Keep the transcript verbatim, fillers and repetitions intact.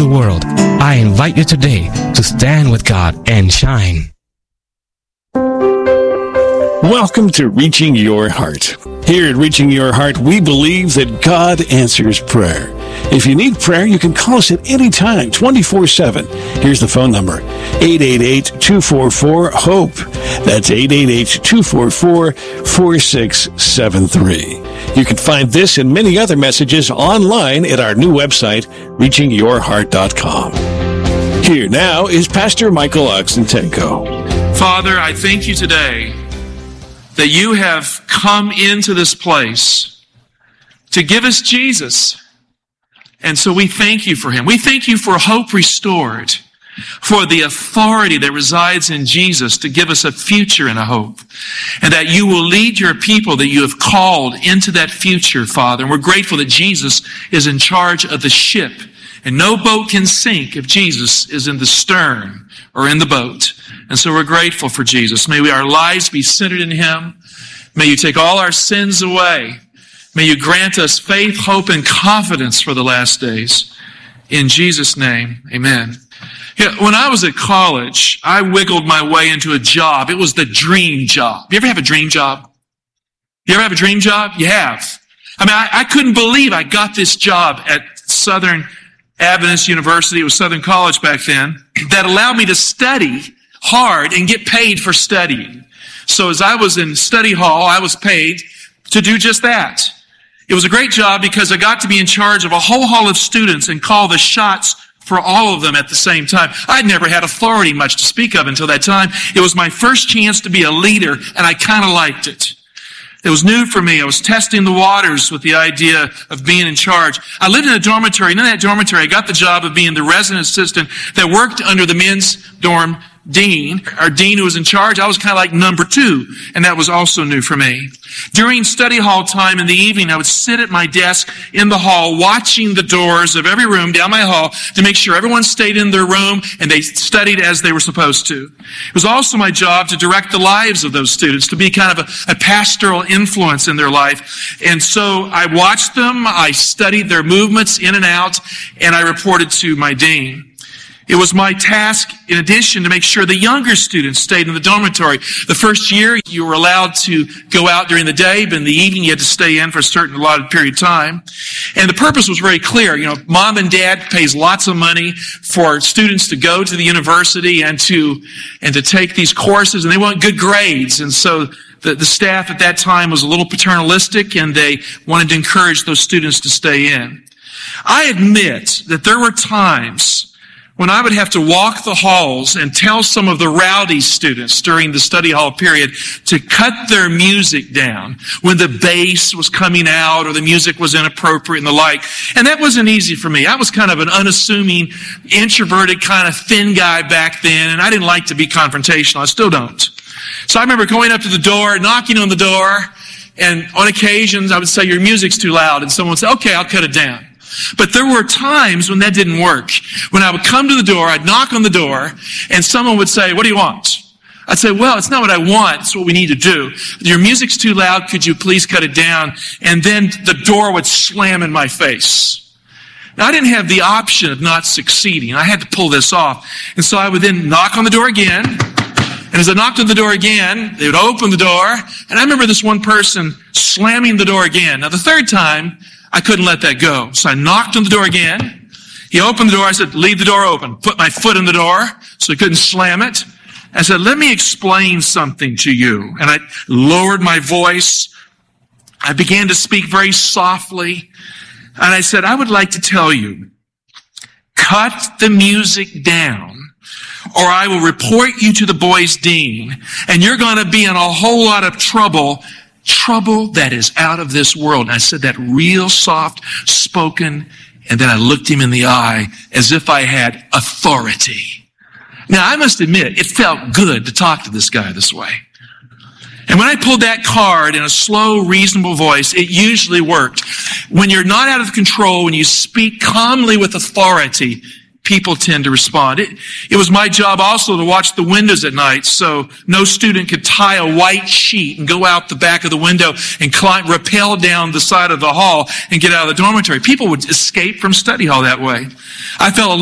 the world. I invite you today to stand with God and shine. Welcome to Reaching Your Heart. Here at Reaching Your Heart, we believe that God answers prayer. If you need prayer, you can call us at any time, twenty-four seven. Here's the phone number, eight eight eight, two four four, HOPE. That's eight eight eight, two four four, four six seven three. You can find this and many other messages online at our new website, reaching your heart dot com. Here now is Pastor Michael Oxentenko. Father, I thank you today that you have come into this place to give us Jesus. And so we thank you for him. We thank you for hope restored, for the authority that resides in Jesus to give us a future and a hope. And that you will lead your people that you have called into that future, Father. And we're grateful that Jesus is in charge of the ship. And no boat can sink if Jesus is in the stern or in the boat. And so we're grateful for Jesus. May we, our lives be centered in him. May you take all our sins away. May you grant us faith, hope, and confidence for the last days. In Jesus' name, amen. Yeah, when I was at college, I wiggled my way into a job. It was the dream job. You ever have a dream job? You ever have a dream job? You have. I mean, I, I couldn't believe I got this job at Southern Adventist University. It was Southern College back then. That allowed me to study hard and get paid for studying. So as I was in study hall, I was paid to do just that. It was a great job because I got to be in charge of a whole hall of students and call the shots for all of them at the same time. I'd never had authority much to speak of until that time. It was my first chance to be a leader, and I kind of liked it. It was new for me. I was testing the waters with the idea of being in charge. I lived in a dormitory, and in that dormitory, I got the job of being the resident assistant that worked under the men's dorm dean. Our dean who was in charge, I was kind of like number two, and that was also new for me. During study hall time in the evening, I would sit at my desk in the hall watching the doors of every room down my hall to make sure everyone stayed in their room and they studied as they were supposed to. It was also my job to direct the lives of those students, to be kind of a, a pastoral influence in their life. And so I watched them, I studied their movements in and out, and I reported to my dean. It was my task, in addition, to make sure the younger students stayed in the dormitory. The first year, you were allowed to go out during the day, but in the evening, you had to stay in for a certain allotted period of time. And the purpose was very clear. You know, mom and dad pays lots of money for students to go to the university and to, and to take these courses, and they want good grades. And so the, the staff at that time was a little paternalistic, and they wanted to encourage those students to stay in. I admit that there were times when I would have to walk the halls and tell some of the rowdy students during the study hall period to cut their music down when the bass was coming out or the music was inappropriate and the like. And that wasn't easy for me. I was kind of an unassuming, introverted, kind of thin guy back then, and I didn't like to be confrontational. I still don't. So I remember going up to the door, knocking on the door, and on occasions I would say, "Your music's too loud," and someone would say, "Okay, I'll cut it down." But there were times when that didn't work. When I would come to the door, I'd knock on the door, and someone would say, "What do you want?" I'd say, "Well, it's not what I want. It's what we need to do. Your music's too loud. Could you please cut it down?" And then the door would slam in my face. Now, I didn't have the option of not succeeding. I had to pull this off. And so I would then knock on the door again. And as I knocked on the door again, they would open the door. And I remember this one person slamming the door again. Now, the third time, I couldn't let that go. So I knocked on the door again. He opened the door. I said, "Leave the door open." Put my foot in the door so he couldn't slam it. I said, "Let me explain something to you." And I lowered my voice. I began to speak very softly. And I said, "I would like to tell you, cut the music down, or I will report you to the boys' dean, and you're going to be in a whole lot of trouble. Trouble that is out of this world." And I said that real soft spoken, and then I looked him in the eye as if I had authority. Now, I must admit, it felt good to talk to this guy this way. And when I pulled that card in a slow, reasonable voice, it usually worked. When you're not out of control, when you speak calmly with authority, people tend to respond. It, it was my job also to watch the windows at night so no student could tie a white sheet and go out the back of the window and climb, rappel down the side of the hall and get out of the dormitory. People would escape from study hall that way. I felt a